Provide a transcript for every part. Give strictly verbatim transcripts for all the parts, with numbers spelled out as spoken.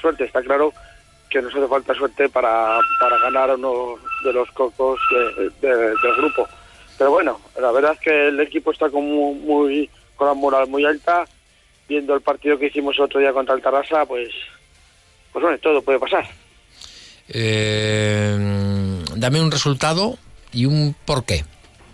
suerte. Está claro que nos hace falta suerte para, para ganar uno de los cocos de, de, del grupo. Pero bueno, la verdad es que el equipo está con, muy, muy, con la moral muy alta. Viendo el partido que hicimos el otro día contra el Tarrasa, pues, pues bueno, todo puede pasar. Eh, dame un resultado y un porqué.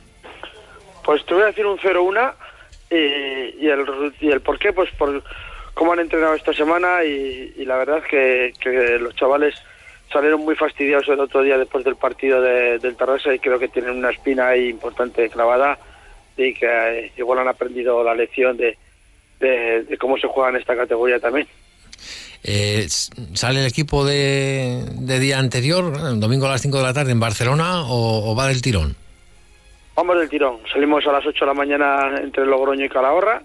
Pues te voy a decir un cero uno y, y, el, y el porqué, pues por cómo han entrenado esta semana y, y la verdad es que, que los chavales salieron muy fastidiados el otro día después del partido de, del Tarrasa y creo que tienen una espina ahí importante clavada y que eh, igual han aprendido la lección de De, de cómo se juega en esta categoría también. Eh, ¿Sale el equipo de, de día anterior, el domingo a las cinco de la tarde en Barcelona, o, o va del tirón? Vamos del tirón. Salimos a las ocho de la mañana entre Logroño y Calahorra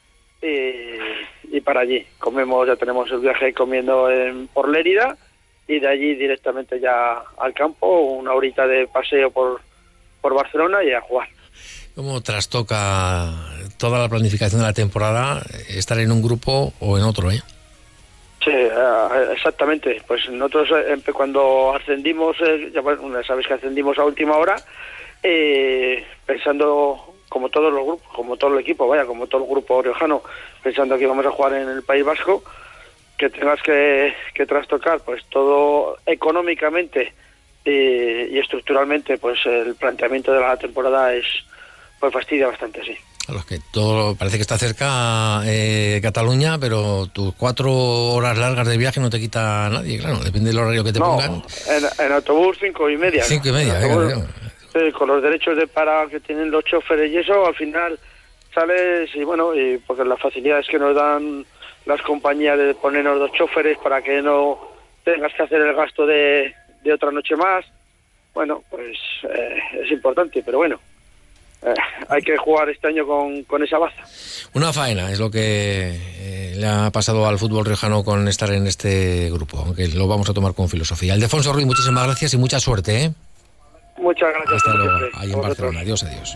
y, y para allí. Comemos, ya tenemos el viaje comiendo en, por Lérida y de allí directamente ya al campo, una horita de paseo por, por Barcelona y a jugar. ¿Cómo trastoca toda la planificación de la temporada estar en un grupo o en otro, eh? Sí, exactamente. Pues nosotros cuando ascendimos, ya sabes que ascendimos a última hora, eh, pensando como todos los grupos, como todo el equipo, vaya, como todo el grupo riojano, pensando que íbamos a jugar en el País Vasco, que tengas que, que trastocar pues todo económicamente eh, y estructuralmente, pues el planteamiento de la temporada es pues fastidia bastante, sí. A los que todo parece que está cerca eh, Cataluña, pero tus cuatro horas largas de viaje no te quita nadie, claro, depende del horario que te no, pongan. En, en autobús cinco y media. Cinco y media, autobús, venga, sí, con los derechos de para que tienen los choferes y eso, al final sales y bueno, y porque las facilidades que nos dan las compañías de ponernos dos choferes para que no tengas que hacer el gasto de, de otra noche más, bueno, pues eh, es importante, pero bueno. Eh, hay que jugar este año con, con esa baza. Una faena es lo que eh, le ha pasado al fútbol riojano con estar en este grupo, aunque lo vamos a tomar con filosofía. Ildefonso Ruiz, muchísimas gracias y mucha suerte, ¿eh? Muchas gracias. Hasta luego, ahí en Barcelona. Adiós, adiós.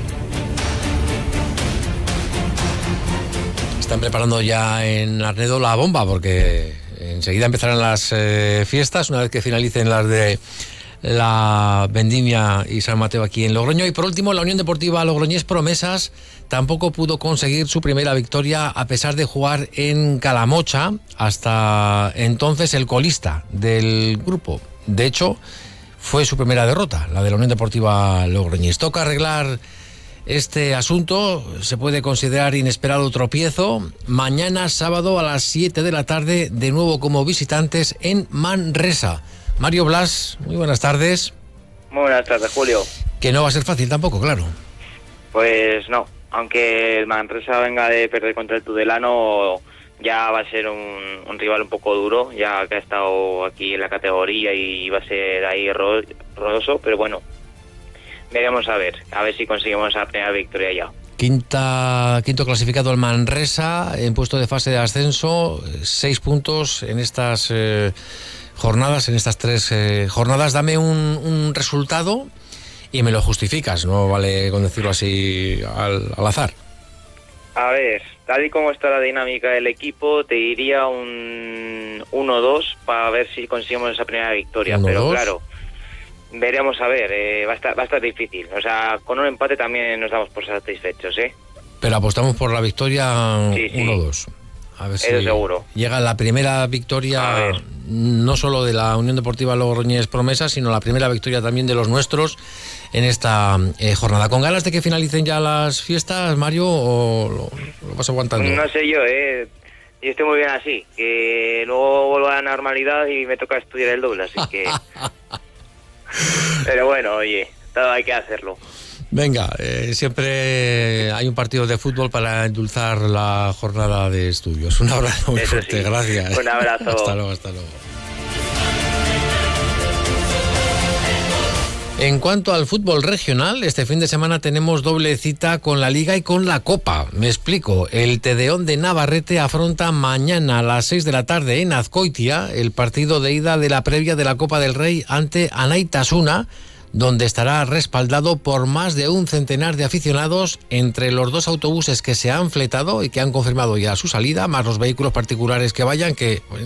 Están preparando ya en Arnedo la bomba, porque enseguida empezarán las eh, fiestas, una vez que finalicen las de la Vendimia y San Mateo aquí en Logroño. Y por último, la Unión Deportiva Logroñés Promesas tampoco pudo conseguir su primera victoria a pesar de jugar en Calamocha, hasta entonces el colista del grupo. De hecho, fue su primera derrota, la de la Unión Deportiva Logroñés. Toca arreglar este asunto, se puede considerar inesperado tropiezo. Mañana, sábado, a las siete de la tarde, de nuevo como visitantes en Manresa. Mario Blas, muy buenas tardes. Muy buenas tardes, Julio. Que no va a ser fácil tampoco, claro. Pues no, aunque el Manresa venga de perder contra el Tudelano, ya va a ser un, un rival un poco duro, ya que ha estado aquí en la categoría y va a ser ahí ro, rodoso, pero bueno, veremos a ver, a ver si conseguimos esa primera victoria ya. Quinta, quinto clasificado el Manresa, en puesto de fase de ascenso, seis puntos en estas eh, jornadas, en estas tres eh, jornadas. Dame un, un resultado y me lo justificas, no vale con decirlo así al, al azar. A ver, tal y como está la dinámica del equipo, te diría un uno dos para ver si conseguimos esa primera victoria, uno, pero dos. Claro, veremos a ver, eh, va a estar, va a estar difícil, o sea, con un empate también nos damos por satisfechos, ¿eh? Pero apostamos por la victoria sí, sí. uno dos. A ver si Eso seguro. Llega la primera victoria, no solo de la Unión Deportiva Logroñés Promesas, sino la primera victoria también de los nuestros en esta eh, jornada. ¿Con ganas de que finalicen ya las fiestas, Mario, o lo, lo vas aguantando? No sé yo, eh. Yo estoy muy bien así, que luego vuelvo a la normalidad y me toca estudiar el doble, así que... Pero bueno, oye, todo hay que hacerlo. Venga, eh, siempre hay un partido de fútbol para endulzar la jornada de estudios. Un abrazo muy Eso fuerte, sí. Gracias. Un abrazo. Hasta luego, hasta luego. En cuanto al fútbol regional, este fin de semana tenemos doble cita con la Liga y con la Copa. Me explico. El Tedeón de Navarrete afronta mañana a las seis de la tarde en Azcoitia el partido de ida de la previa de la Copa del Rey ante Anaitasuna, donde estará respaldado por más de un centenar de aficionados entre los dos autobuses que se han fletado y que han confirmado ya su salida, más los vehículos particulares que vayan, que